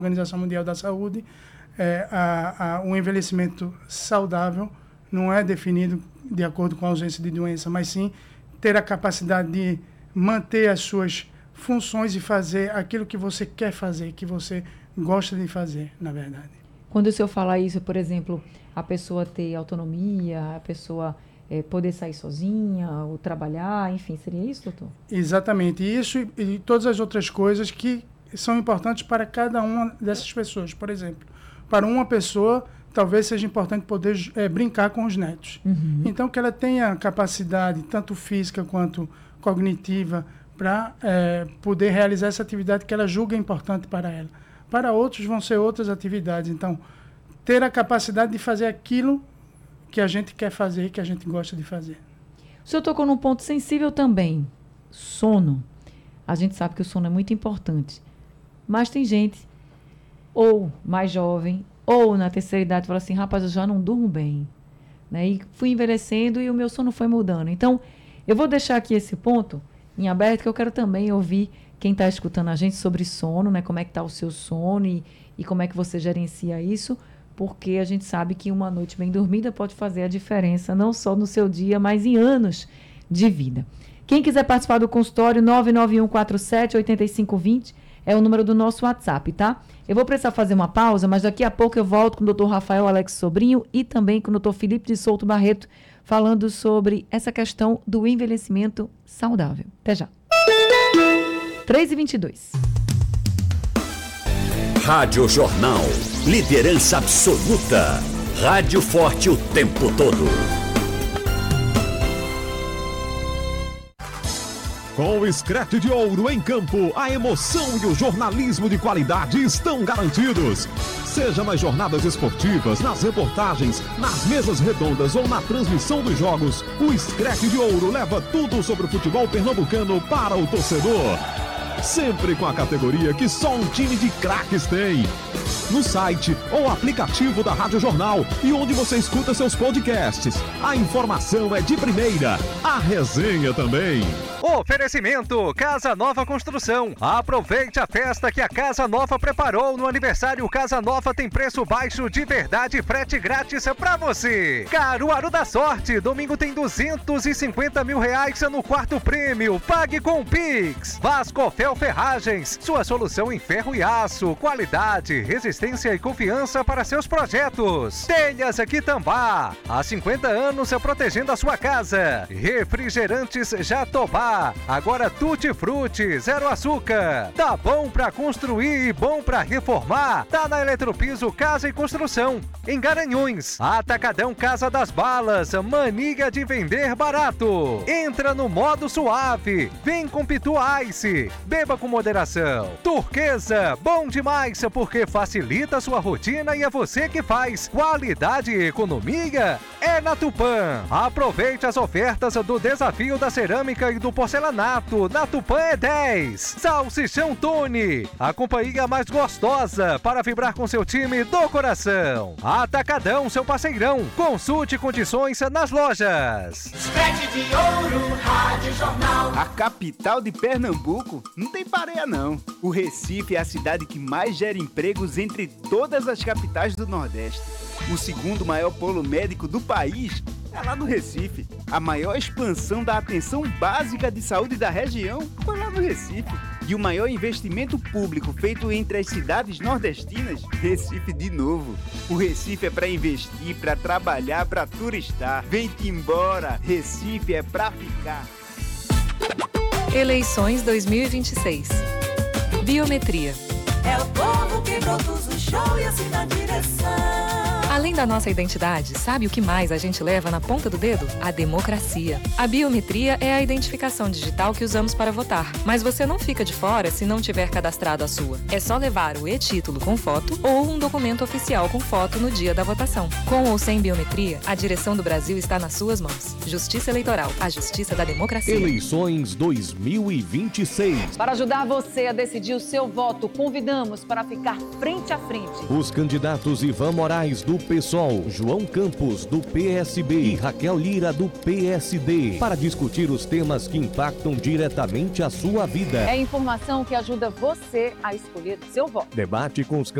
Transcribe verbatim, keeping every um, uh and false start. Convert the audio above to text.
Organização Mundial da Saúde, é, a, a, o envelhecimento saudável não é definido de acordo com a ausência de doença, mas sim ter a capacidade de manter as suas funções e fazer aquilo que você quer fazer, que você gosta de fazer, na verdade. Quando o senhor fala isso, por exemplo, a pessoa ter autonomia, a pessoa é, poder sair sozinha, ou trabalhar, enfim, seria isso, doutor? Exatamente. Isso e, e todas as outras coisas que são importantes para cada uma dessas pessoas. Por exemplo, para uma pessoa, talvez seja importante poder é, brincar com os netos. Uhum. Então, que ela tenha capacidade, tanto física quanto cognitiva, para é, poder realizar essa atividade que ela julga importante para ela. Para outros, vão ser outras atividades. Então, ter a capacidade de fazer aquilo que a gente quer fazer, que a gente gosta de fazer. O senhor tocou num ponto sensível também, sono. A gente sabe que o sono é muito importante. Mas tem gente, ou mais jovem, ou na terceira idade, fala assim, rapaz, eu já não durmo bem. Né? E fui envelhecendo e o meu sono foi mudando. Então, eu vou deixar aqui esse ponto em aberto, que eu quero também ouvir quem está escutando a gente sobre sono, né? Como é que está o seu sono e, e como é que você gerencia isso, porque a gente sabe que uma noite bem dormida pode fazer a diferença, não só no seu dia, mas em anos de vida. Quem quiser participar do consultório, nove nove um quatro sete oito cinco dois zero é o número do nosso WhatsApp, tá? Eu vou precisar fazer uma pausa, mas daqui a pouco eu volto com o doutor Rafael Alex Sobrinho e também com o doutor Felipe de Souto Barreto, falando sobre essa questão do envelhecimento saudável. Até já. três e vinte e dois. Rádio Jornal. Liderança absoluta. Rádio forte o tempo todo. Com o Scratch de Ouro em campo, a emoção e o jornalismo de qualidade estão garantidos. Seja nas jornadas esportivas, nas reportagens, nas mesas redondas ou na transmissão dos jogos, o Scratch de Ouro leva tudo sobre o futebol pernambucano para o torcedor. Sempre com a categoria que só um time de craques tem. No site ou aplicativo da Rádio Jornal e onde você escuta seus podcasts. A informação é de primeira, a resenha também. Oferecimento Casa Nova Construção. Aproveite a festa que a Casa Nova preparou no aniversário. Casa Nova tem preço baixo de verdade e frete grátis pra você. Caruaru da Sorte. Domingo tem duzentos e cinquenta mil reais no quarto prêmio. Pague com Pix. Vascofel Ferragens. Sua solução em ferro e aço. Qualidade, resistência e confiança para seus projetos. Telhas Quitambá. Há cinquenta anos protegendo a sua casa. Refrigerantes Jatobá. Agora Tutti Frutti, zero açúcar. Tá bom pra construir e bom pra reformar? Tá na Eletropiso Casa e Construção. Em Garanhuns, Atacadão Casa das Balas, mania de vender barato. Entra no modo suave. Vem com Pitu Ice. Beba com moderação. Turquesa, bom demais porque facilita a sua rotina e é você que faz. Qualidade e economia é na Tupã. Aproveite as ofertas do Desafio da Cerâmica e do Porcelanato. Na Tupã é dez. Salsichão Tony, a companhia mais gostosa para vibrar com seu time do coração. Atacadão, seu parceirão. Consulte condições nas lojas. Scratch de Ouro, Rádio Jornal. A capital de Pernambuco não tem pareia não. O Recife é a cidade que mais gera empregos entre todas as capitais do Nordeste. O segundo maior polo médico do país é lá no Recife. A maior expansão da atenção básica de saúde da região foi lá no Recife. E o maior investimento público feito entre as cidades nordestinas, Recife de novo. O Recife é para investir, para trabalhar, para turistar. Vem-te embora, Recife é para ficar. Eleições dois mil e vinte e seis. Biometria. É o povo que produz o show e assim na direção. Além da nossa identidade, sabe o que mais a gente leva na ponta do dedo? A democracia. A biometria é a identificação digital que usamos para votar. Mas você não fica de fora se não tiver cadastrado a sua. É só levar o e-título com foto ou um documento oficial com foto no dia da votação. Com ou sem biometria, a direção do Brasil está nas suas mãos. Justiça Eleitoral, a justiça da democracia. Eleições dois mil e vinte e seis. Para ajudar você a decidir o seu voto, convidamos para ficar frente a frente os candidatos Ivan Moraes, do PSOL, João Campos, do P S B e Raquel Lira, do P S D, para discutir os temas que impactam diretamente a sua vida. É informação que ajuda você a escolher o seu voto. Debate com os